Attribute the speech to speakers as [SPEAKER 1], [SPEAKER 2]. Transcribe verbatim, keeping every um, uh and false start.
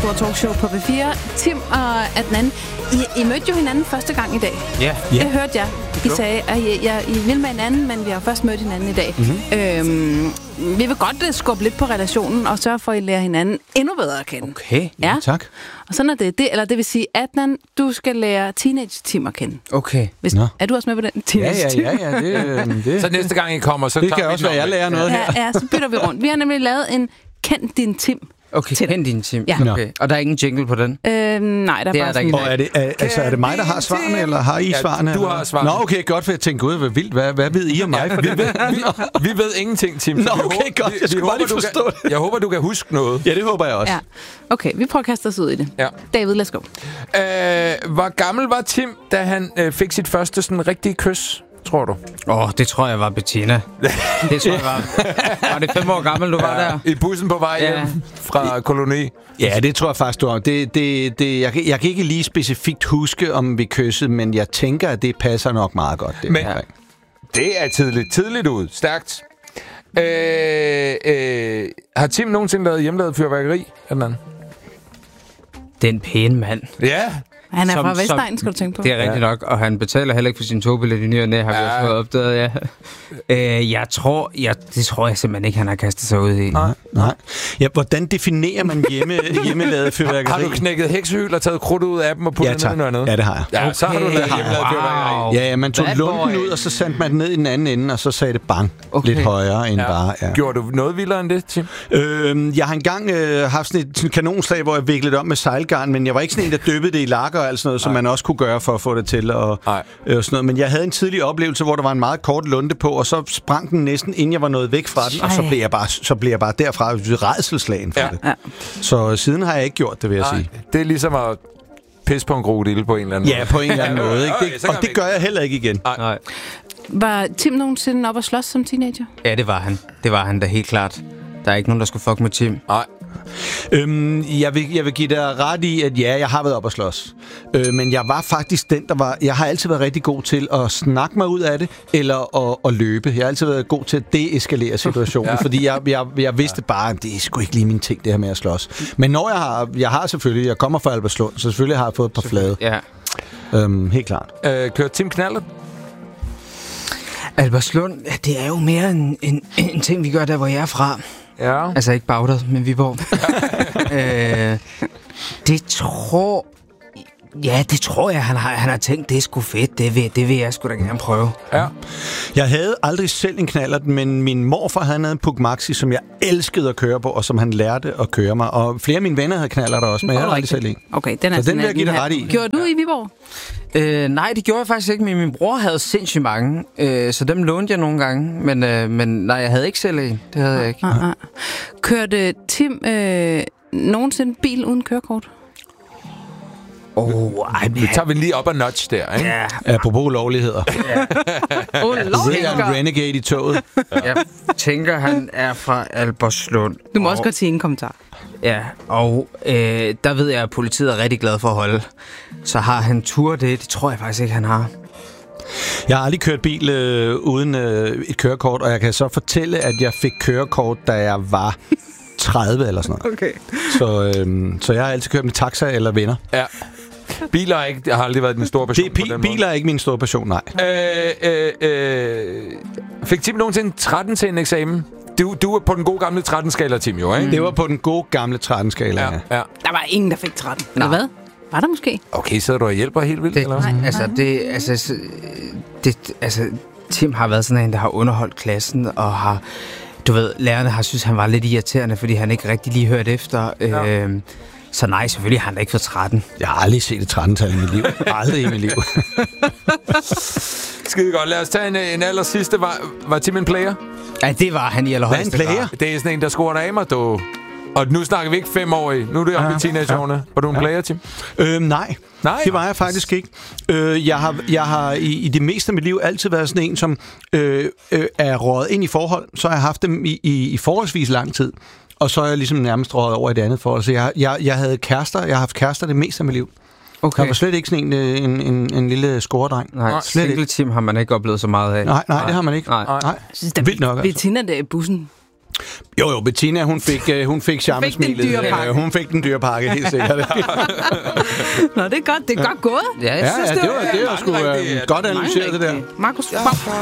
[SPEAKER 1] store talkshow på B fire. Tim og Adnan, I, I mødte jo hinanden første gang i dag.
[SPEAKER 2] Ja.
[SPEAKER 1] Det yeah. hørte jeg. I sagde, at I, I, I vil med hinanden, men vi har først mødt hinanden i dag. Mm-hmm. Øhm, vi vil godt skubbe lidt på relationen og sørge for, at I lærer hinanden endnu bedre at kende.
[SPEAKER 2] Okay,
[SPEAKER 1] ja.
[SPEAKER 3] Tak.
[SPEAKER 1] Og sådan er det. det. Eller det vil sige, Adnan, du skal lære teenage-Tim at kende.
[SPEAKER 2] Okay.
[SPEAKER 1] Hvis, er du også med på den? Teenage-Tim?
[SPEAKER 3] Ja, ja, ja. ja det, det.
[SPEAKER 4] Så næste gang I kommer, så
[SPEAKER 3] det
[SPEAKER 4] tager
[SPEAKER 3] kan
[SPEAKER 4] vi
[SPEAKER 3] også være, jeg lærer noget
[SPEAKER 1] ja,
[SPEAKER 3] her.
[SPEAKER 1] Ja, så bytter vi rundt. Vi har nemlig lavet en Kend din Tim.
[SPEAKER 2] Okay, kend din Tim.
[SPEAKER 1] Ja.
[SPEAKER 2] Okay. Og der er ingen jingle på den?
[SPEAKER 1] Øhm, nej, der er
[SPEAKER 2] det
[SPEAKER 1] bare
[SPEAKER 2] er
[SPEAKER 1] sådan...
[SPEAKER 2] der
[SPEAKER 3] Og er det, er, altså, er det mig, der har svarene, eller har I
[SPEAKER 4] ja,
[SPEAKER 3] svarene?
[SPEAKER 4] du har svarene.
[SPEAKER 3] Nå, okay, godt, for jeg tænkte, gud, hvad vildt. Hvad, hvad ved I om mig?
[SPEAKER 4] Ja, vi, ved, vi, vi ved ingenting, Tim.
[SPEAKER 3] Nå, okay, godt. Jeg skulle bare lige forstå
[SPEAKER 4] det. Jeg håber, du kan huske noget.
[SPEAKER 3] Ja, det håber jeg også.
[SPEAKER 1] Ja. Okay, vi prøver at kaste os ud i det.
[SPEAKER 4] Ja.
[SPEAKER 1] David, let's go.
[SPEAKER 4] Øh, hvor gammel var Tim, da han øh, fik sit første sådan rigtige kys, tror du?
[SPEAKER 2] Åh, oh, det tror jeg var Bettina. Det tror jeg var... Var det fem år gammel, du var der?
[SPEAKER 4] I bussen på vej
[SPEAKER 2] Ja.
[SPEAKER 4] hjem fra koloni.
[SPEAKER 3] Ja, det tror jeg faktisk, du har. Det, det, det, jeg, jeg kan ikke lige specifikt huske, om vi kyssede, men jeg tænker, at det passer nok meget godt. Det,
[SPEAKER 4] Men det er tidligt. Tidligt ud. Stærkt. Øh, øh, har Tim nogensinde lavet hjemmelavet fyrværkeri? Eller
[SPEAKER 2] Den pæne mand.
[SPEAKER 4] ja.
[SPEAKER 1] Han er
[SPEAKER 2] Som-
[SPEAKER 1] fra
[SPEAKER 2] som-
[SPEAKER 1] Vestegnen, skal du tænke på.
[SPEAKER 2] Det er rigtigt
[SPEAKER 4] Ja.
[SPEAKER 2] nok, og han betaler heller ikke for sin togbillet i ny og næ, har vi
[SPEAKER 4] Ja.
[SPEAKER 2] også fået opdaget, ja. Øh, jeg tror, jeg, det tror jeg simpelthen ikke, han har kastet sig ud i.
[SPEAKER 3] Nej, nej. Ja, hvordan definerer man hjemme, hjemmelavet fyrværkeri?
[SPEAKER 4] Har du knækket heksehyl og taget krudt ud af dem og puttet
[SPEAKER 3] Ja,
[SPEAKER 4] ned
[SPEAKER 3] tak.
[SPEAKER 4] i noget andet?
[SPEAKER 3] Ja, det har jeg.
[SPEAKER 4] Ja, så har du lavet
[SPEAKER 2] Okay.
[SPEAKER 4] hjemmelavet fyrværkeri.
[SPEAKER 2] Wow.
[SPEAKER 3] Ja, ja, man tog
[SPEAKER 2] Bad
[SPEAKER 3] lunden
[SPEAKER 2] boy.
[SPEAKER 3] ud, og så sendte man den ned i den anden ende, og så sagde det bang.
[SPEAKER 2] Okay.
[SPEAKER 3] Lidt højere end
[SPEAKER 4] Ja.
[SPEAKER 3] bare... Ja.
[SPEAKER 4] Gjorde du noget vildere end det, Tim?
[SPEAKER 3] Øhm, jeg har engang øh, haft sådan et sådan et kanonslag, hvor jeg viklede om med sejlgarn, men jeg var ikke sådan en, der dyppede det i lakker og alt sådan noget, som man også kunne gøre for at få det til og, øh, og sådan noget. Men jeg havde en tidlig oplevelse, hvor der var en meget kort lunte på, og så sprang den næsten, inden jeg var nået væk fra den, og så blev jeg bare, så blev jeg bare derfra rædselsslagen for
[SPEAKER 4] Ja.
[SPEAKER 3] det.
[SPEAKER 1] Ja.
[SPEAKER 3] Så siden har jeg ikke gjort det, vil jeg
[SPEAKER 4] Nej,
[SPEAKER 3] sige.
[SPEAKER 4] det er ligesom at pisse på en krokodille på en eller anden
[SPEAKER 3] Ja, på en eller anden måde. Ikke?
[SPEAKER 4] Okay,
[SPEAKER 3] Det,
[SPEAKER 4] så kan
[SPEAKER 3] og
[SPEAKER 4] vi
[SPEAKER 3] det gør jeg heller ikke igen.
[SPEAKER 2] Nej.
[SPEAKER 1] Var Tim nogensinde op og slås som teenager?
[SPEAKER 2] Ja, det var han. Det var han da helt klart. Der er ikke nogen, der skulle fuck med Tim.
[SPEAKER 4] Nej.
[SPEAKER 3] Øhm, jeg, vil, jeg vil give dig ret i, at ja, jeg har været op og slås. Øh, men jeg var faktisk den, der var... Jeg har altid været rigtig god til at snakke mig ud af det, eller at, at løbe. Jeg har altid været god til at deeskalere situationen, ja. fordi jeg, jeg, jeg vidste ja. bare, at det er sgu ikke lige min ting, det her med at slås. Men når jeg har... Jeg har selvfølgelig... Jeg kommer fra Albertslund, så selvfølgelig har jeg fået et par flade.
[SPEAKER 2] Ja.
[SPEAKER 3] Øhm, helt klart.
[SPEAKER 4] Øh, kører Tim knaldet?
[SPEAKER 2] Albertslund, det er jo mere en, en, en ting, vi gør der, hvor jeg er fra.
[SPEAKER 4] Ja.
[SPEAKER 2] Altså ikke Bagdad, men Viborg. øh, det tror... Ja, det tror jeg, han har, han har tænkt, det er sgu fedt. Det vil, det vil jeg sgu da gerne prøve.
[SPEAKER 4] Ja.
[SPEAKER 3] Jeg havde aldrig selv en knallert, men min morfar havde en Puk Maxi, som jeg elskede at køre på, og som han lærte at køre mig. Og flere af mine venner havde knallerter også, men jeg havde aldrig selv en.
[SPEAKER 1] Okay, den er
[SPEAKER 3] Så den vil jeg give dig ret i.
[SPEAKER 1] Gjorde du i Viborg?
[SPEAKER 2] Øh, nej, det gjorde jeg faktisk ikke, men min bror havde sindssygt mange, øh, så dem lånte jeg nogle gange. Men, øh, men nej, jeg havde ikke selv en. Det havde jeg ikke.
[SPEAKER 1] Ah, ah. Kørte Tim øh, nogensinde bil uden kørekort?
[SPEAKER 2] Åh, oh, ej,
[SPEAKER 4] Vi tager vi lige op og notch der, ikke?
[SPEAKER 2] ja.
[SPEAKER 3] Apropos ulovligheder.
[SPEAKER 1] Oh,
[SPEAKER 3] Så er en renegade i toget.
[SPEAKER 2] Jeg tænker, han er fra Albertslund.
[SPEAKER 1] Du må
[SPEAKER 2] og,
[SPEAKER 1] også godt sige en kommentar.
[SPEAKER 2] Ja, og øh, der ved jeg, at politiet er rigtig glad for at holde. Så har han tur det? Det tror jeg faktisk ikke, han har.
[SPEAKER 3] Jeg har aldrig kørt bil øh, uden øh, et kørekort, og jeg kan så fortælle, at jeg fik kørekort, da jeg var tredive eller sådan noget.
[SPEAKER 1] Okay.
[SPEAKER 3] Så, øh, så jeg har altid kørt med taxa eller venner.
[SPEAKER 4] Ja. Biler er ikke, jeg har aldrig været den store passion
[SPEAKER 3] Det,
[SPEAKER 4] på
[SPEAKER 3] pi-
[SPEAKER 4] den
[SPEAKER 3] biler er ikke min store passion, nej.
[SPEAKER 4] måde. Øh, øh, øh, fik Tim nogensinde tretten til en eksamen? Du, du er på den gode gamle tretten-skala, Tim, jo, ikke?
[SPEAKER 3] Det var på den gode gamle tretten-skala.
[SPEAKER 4] Ja, ja.
[SPEAKER 1] Der var ingen, der fik tretten. Eller hvad? Var der måske?
[SPEAKER 4] Okay, så du og hjælper helt vildt,
[SPEAKER 2] Det,
[SPEAKER 4] eller hvad?
[SPEAKER 1] Nej.
[SPEAKER 2] altså, det, altså, det, altså, Tim har været sådan en, der har underholdt klassen, og har, du ved, lærerne har synes han var lidt irriterende, fordi han ikke rigtig lige hørte efter.
[SPEAKER 4] Ja.
[SPEAKER 2] Øhm, så nej, selvfølgelig har han da ikke fået tretten.
[SPEAKER 3] Jeg har aldrig set et tretten-tal i mit liv. Aldrig i mit liv.
[SPEAKER 4] Skide godt. Lad os tage en, en aller sidste. Var, var Tim en player?
[SPEAKER 2] Ja, det var han i allerhøjeste
[SPEAKER 3] Hvad er en
[SPEAKER 2] grad.
[SPEAKER 3] player?
[SPEAKER 4] Det er sådan en, der scorer damer, du. Og nu snakker vi ikke femårige. Nu er det oppe i teenageårene. Var du en player, Tim?
[SPEAKER 3] Øhm, nej.
[SPEAKER 4] Nej?
[SPEAKER 3] Det var jeg faktisk ikke. Øh, jeg har, jeg har i, i det meste af mit liv altid været sådan en, som øh, øh, er røget ind i forhold. Så har jeg haft dem i, i, i forholdsvis lang tid. Og så er jeg ligesom nærmest røget over i det andet forhold. Så jeg, jeg, jeg havde kærester. Jeg har haft kærester det meste af mit liv.
[SPEAKER 2] Okay.
[SPEAKER 3] Jeg var slet ikke sådan en, en, en, en lille scoredreng.
[SPEAKER 2] Nej,
[SPEAKER 3] slet
[SPEAKER 2] single
[SPEAKER 3] ikke.
[SPEAKER 2] Tim har man ikke oplevet så meget af.
[SPEAKER 3] Nej, nej, det har man ikke.
[SPEAKER 2] Nej.
[SPEAKER 3] Nej.
[SPEAKER 1] Jeg synes, der
[SPEAKER 3] Vildt nok, altså.
[SPEAKER 1] Bettina der i bussen.
[SPEAKER 3] Jo, jo, Bettina, hun fik, uh, hun fik charmesmilet.
[SPEAKER 1] dyre pakke.
[SPEAKER 3] Uh, hun fik den dyre pakke, helt sikkert.
[SPEAKER 1] Nå, det er godt. Det er godt gået.
[SPEAKER 2] Ja, jeg
[SPEAKER 3] Ja,
[SPEAKER 2] synes,
[SPEAKER 3] ja,
[SPEAKER 2] det
[SPEAKER 3] det
[SPEAKER 2] var...
[SPEAKER 3] var, det var sgu uh, godt analyseret, det der.
[SPEAKER 1] Markus,